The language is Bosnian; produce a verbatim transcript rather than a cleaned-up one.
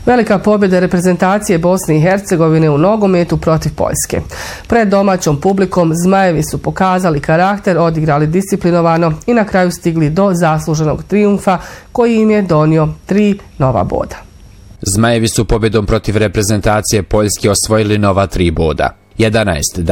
Velika pobjeda reprezentacije Bosne i Hercegovine u nogometu protiv Poljske. Pred domaćom publikom Zmajevi su pokazali karakter, odigrali disciplinovano i na kraju stigli do zasluženog trijumfa koji im je donio tri nova boda. Zmajevi su pobjedom protiv reprezentacije Poljske osvojili nova tri boda. jedanaest